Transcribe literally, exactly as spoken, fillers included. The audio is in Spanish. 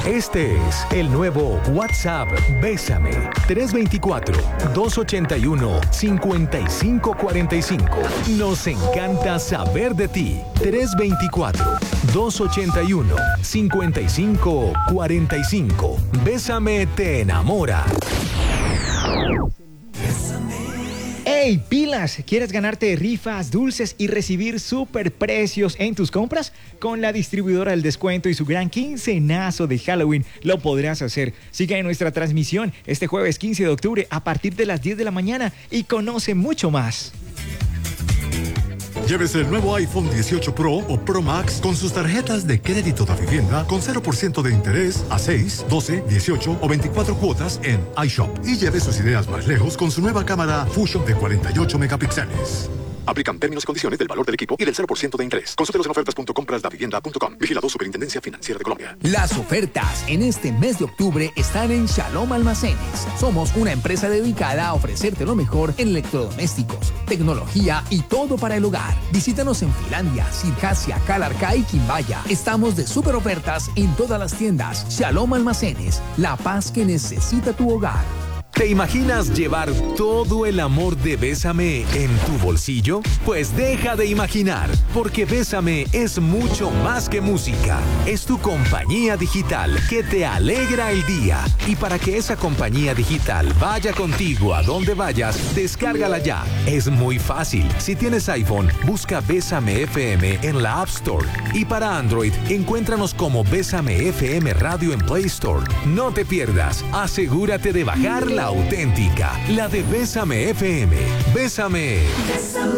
Este es el nuevo WhatsApp Bésame. tres dos cuatro, dos ocho uno, cinco cinco cuatro cinco. Nos encanta saber de ti. tres dos cuatro, dos ocho uno, cinco cinco cuatro cinco. Bésame te enamora. ¡Hey, pilas! ¿Quieres ganarte rifas, dulces y recibir super precios en tus compras? Con la distribuidora del descuento y su gran quincenazo de Halloween lo podrás hacer. Sigue nuestra transmisión este jueves quince de octubre a partir de las diez de la mañana y conoce mucho más. Llévese el nuevo iPhone dieciocho Pro o Pro Max con sus tarjetas de crédito de vivienda con cero por ciento de interés a seis, doce, dieciocho o veinticuatro cuotas en iShop. Y lleve sus ideas más lejos con su nueva cámara Fusion de cuarenta y ocho megapíxeles. Aplican términos y condiciones del valor del equipo y del cero por ciento de interés. Consúltelos en ofertas punto compras da vivienda punto com. Vigilado Superintendencia Financiera de Colombia. Las ofertas en este mes de octubre están en Shalom Almacenes. Somos una empresa dedicada a ofrecerte lo mejor en electrodomésticos, tecnología y todo para el hogar. Visítanos en Finlandia, Circasia, Calarcá y Quimbaya. Estamos de super ofertas en todas las tiendas. Shalom Almacenes, la paz que necesita tu hogar. ¿Te imaginas llevar todo el amor de Bésame en tu bolsillo? Pues deja de imaginar, porque Bésame es mucho más que música. Es tu compañía digital que te alegra el día. Y para que esa compañía digital vaya contigo a donde vayas, descárgala ya. Es muy fácil. Si tienes iPhone, busca Bésame F M en la App Store. Y para Android, encuéntranos como Bésame F M Radio en Play Store. No te pierdas. Asegúrate de bajar la auténtica, la de Bésame F M. Bésame. Bésame.